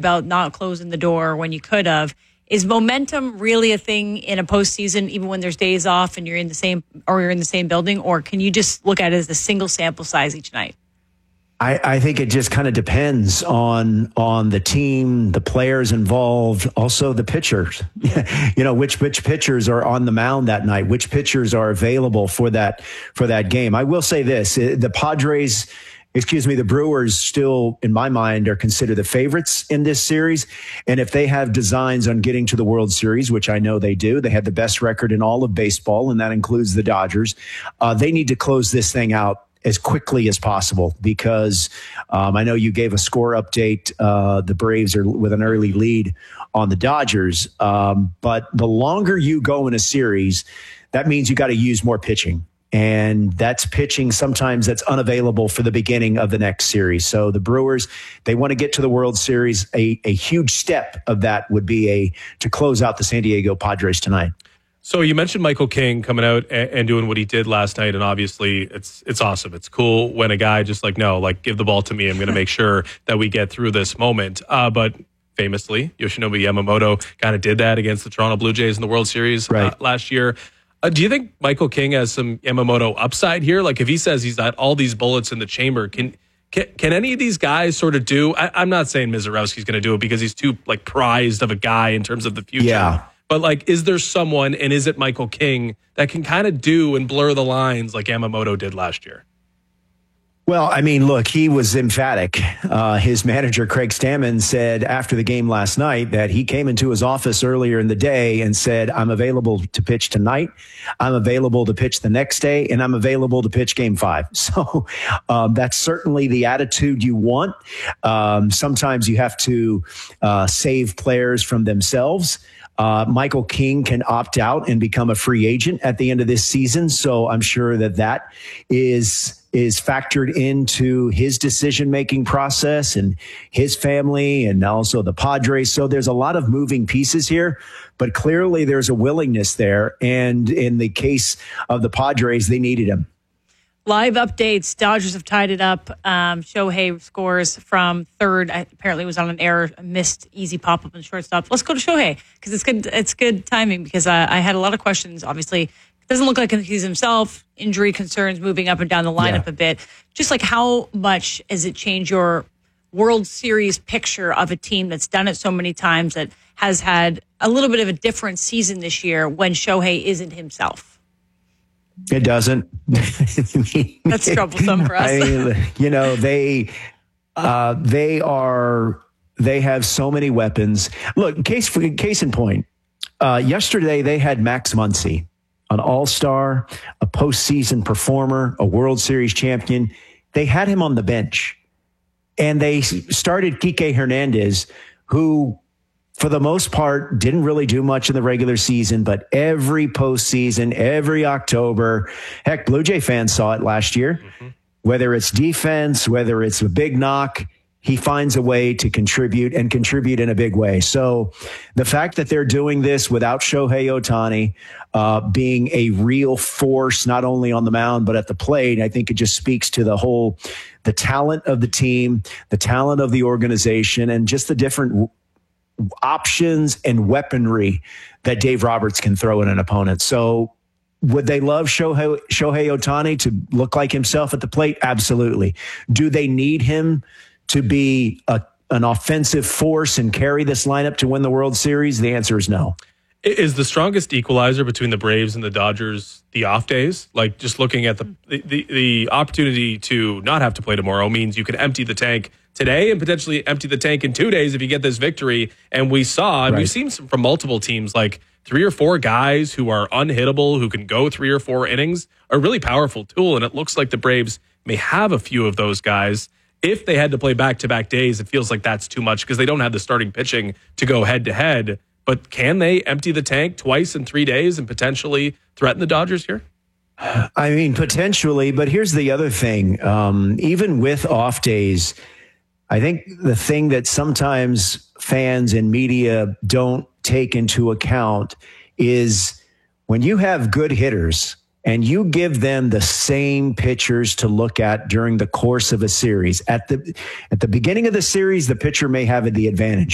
about not closing the door when you could have. Is momentum really a thing in a postseason, even when there's days off and you're in the same building, or can you just look at it as a single sample size each night? I think it just kind of depends on the team, the players involved, also the pitchers. Which pitchers are on the mound that night, which pitchers are available for that game. I will say this: the Brewers still, in my mind, are considered the favorites in this series. And if they have designs on getting to the World Series, which I know they do, they have the best record in all of baseball, and that includes the Dodgers. They need to close this thing out as quickly as possible, because I know you gave a score update. The Braves are with an early lead on the Dodgers. But the longer you go in a series, that means you got to use more pitching. And that's pitching sometimes that's unavailable for the beginning of the next series. So the Brewers, they want to get to the World Series. A huge step of that would be to close out the San Diego Padres tonight. So you mentioned Michael King coming out and doing what he did last night, and obviously it's awesome. It's cool when a guy just give the ball to me. I'm going to make sure that we get through this moment. But famously, Yoshinobu Yamamoto kind of did that against the Toronto Blue Jays in the World Series last year. Do you think Michael King has some Yamamoto upside here? Like, if he says he's got all these bullets in the chamber, can any of these guys sort of do? I'm not saying Mizorowski's going to do it because he's too prized of a guy in terms of the future. Yeah. But is there someone, and is it Michael King, that can kind of do and blur the lines like Yamamoto did last year? Well, I mean, look, he was emphatic. His manager, Craig Stammen, said after the game last night that he came into his office earlier in the day and said, I'm available to pitch tonight. I'm available to pitch the next day, and I'm available to pitch game 5. So that's certainly the attitude you want. Sometimes you have to save players from themselves. Michael King can opt out and become a free agent at the end of this season. So I'm sure that is factored into his decision-making process and his family and also the Padres. So there's a lot of moving pieces here, but clearly there's a willingness there. And in the case of the Padres, they needed him. Live updates. Dodgers have tied it up. Shohei scores from third. Apparently it was on an error, a missed easy pop-up and shortstop. Let's go to Shohei because it's good. It's good timing because I had a lot of questions. Obviously, it doesn't look like he's himself. Injury concerns moving up and down the lineup a bit. Just how much has it changed your World Series picture of a team that's done it so many times, that has had a little bit of a different season this year when Shohei isn't himself? It doesn't. That's troublesome for us. They have so many weapons. Look, case in point, yesterday they had Max Muncy, an all-star, a postseason performer, a World Series champion. They had him on the bench, and they started Kike Hernandez, who, for the most part, didn't really do much in the regular season, but every postseason, every October, heck, Blue Jay fans saw it last year. Mm-hmm. Whether it's defense, whether it's a big knock, he finds a way to contribute in a big way. So the fact that they're doing this without Shohei Ohtani being a real force, not only on the mound, but at the plate, I think it just speaks to the talent of the team, the talent of the organization, and just the different options and weaponry that Dave Roberts can throw at an opponent. So would they love Shohei Ohtani to look like himself at the plate? Absolutely. Do they need him to be an offensive force and carry this lineup to win the World Series? The answer is no. Is the strongest equalizer between the Braves and the Dodgers the off days? Like, just looking at the opportunity to not have to play tomorrow means you can empty the tank today and potentially empty the tank in 2 days if you get this victory. And we've seen from multiple teams, like 3 or 4 guys who are unhittable, who can go 3 or 4 innings, a really powerful tool. And it looks like the Braves may have a few of those guys. If they had to play back-to-back days, it feels like that's too much because they don't have the starting pitching to go head-to-head. But can they empty the tank twice in 3 days and potentially threaten the Dodgers here? I mean, potentially. But here's the other thing. Even with off days, I think the thing that sometimes fans and media don't take into account is when you have good hitters and you give them the same pitchers to look at during the course of a series. At the beginning of the series, the pitcher may have the advantage.